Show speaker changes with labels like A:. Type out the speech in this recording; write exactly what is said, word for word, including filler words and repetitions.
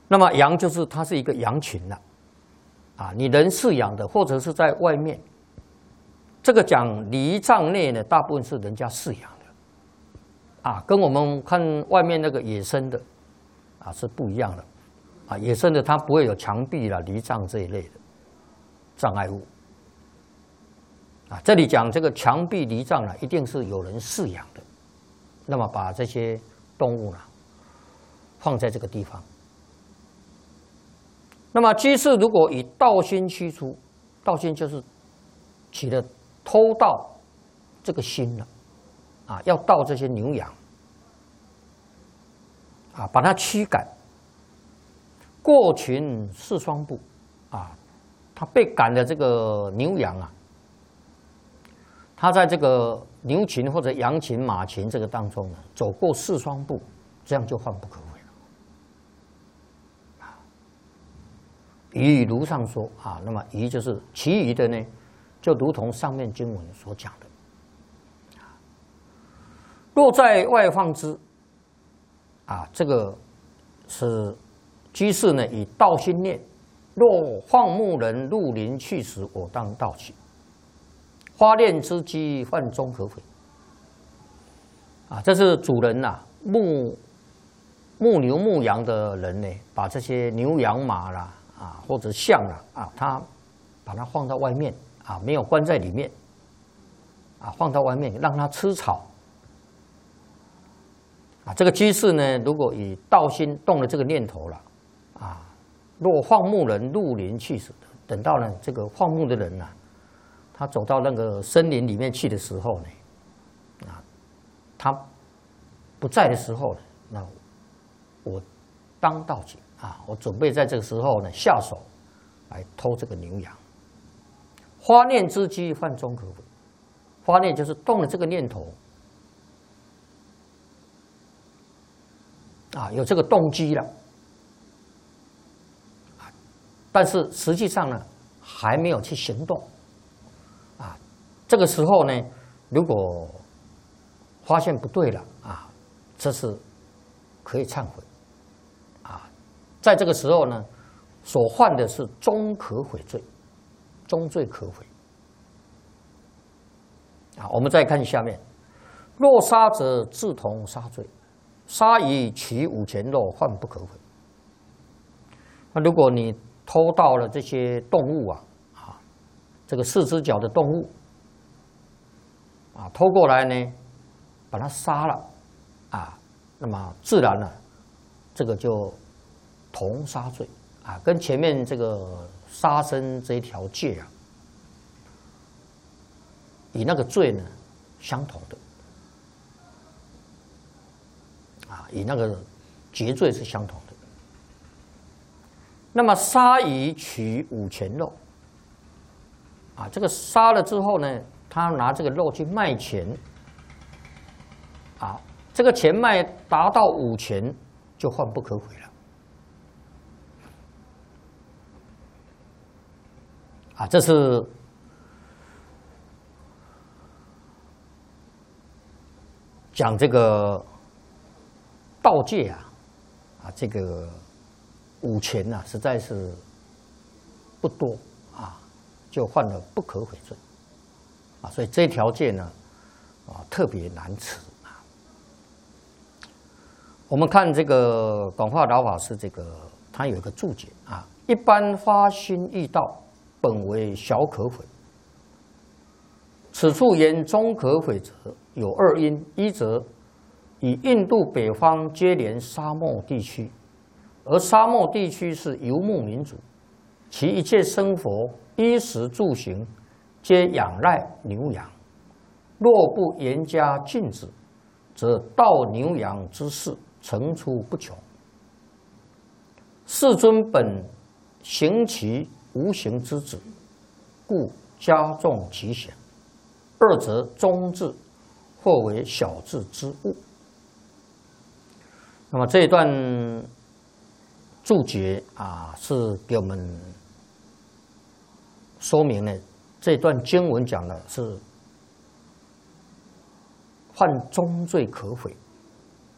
A: 那么羊就是它是一个羊群了，啊，你人饲养的，或者是在外面，这个讲篱犴内呢，大部分是人家饲养的，啊，跟我们看外面那个野生的，啊是不一样的，啊，野生的它不会有墙壁啦、篱犴这一类的障碍物，啊，这里讲这个墙壁篱犴呢，一定是有人饲养的，那么把这些动物呢放在这个地方。那么居士如果以盗心驱出，盗心就是起了偷盗这个心了，啊，要盗这些牛羊，啊，把它驱赶。过群四双步，啊，他被赶的这个牛羊啊，他在这个牛群或者羊群、马群这个当中呢，走过四双步，这样就患不可悔。余如上说啊，那么余就是其余的呢，就如同上面经文所讲的。若在外放之，啊，这个是居士呢以道心念，若放牧人入林去时，我当盗取。花恋之机，患终可悔。啊，这是主人呐、啊，牧牧牛牧羊的人呢，把这些牛羊马啦。啊，或者象了啊，他把它放到外面啊，没有关在里面啊，放到外面让它吃草啊。这个居士呢，如果以道心动了这个念头了啊，若放牧人入林去时，等到呢这个放牧的人呢、啊，他走到那个森林里面去的时候呢，啊，他不在的时候呢，那我当盗取。啊，我准备在这个时候呢下手来偷这个牛羊。花念之机，犯终可悔。花念就是动了这个念头，啊，有这个动机了，啊，但是实际上呢还没有去行动，啊，这个时候呢，如果发现不对了啊，这是可以忏悔。在这个时候呢，所犯的是终可悔罪，终罪可悔。啊，我们再看下面，若杀者自同杀罪，杀以取五钱肉，患不可悔。那如果你偷盗了这些动物啊，啊，这个四只脚的动物，啊，偷过来呢，把它杀了，啊，那么自然呢，这个就同杀罪啊，跟前面这个杀生这一条戒啊，以那个罪呢相同的啊，以那个劫罪是相同的。那么杀以取五钱肉啊，这个杀了之后呢，他拿这个肉去卖钱啊，这个钱卖达到五钱，就患不可悔了。啊，这是讲这个盗戒啊，啊，这个五钱呐、啊，实在是不多啊，就犯了不可悔罪啊，所以这条戒呢，啊，特别难持啊。我们看这个广化老法师这个，他有一个注解啊，一般发心遇道。本为小可悔，此处言中可悔者有二因：一则以印度北方接连沙漠地区，而沙漠地区是游牧民族，其一切生活、衣食住行皆仰赖牛羊。若不严加禁止，则盗牛羊之事层出不穷。世尊本行其无形之子，故加重其险；二则中至，或为小智之物。那么这一段注解啊，是给我们说明呢，这段经文讲的是犯中罪可悔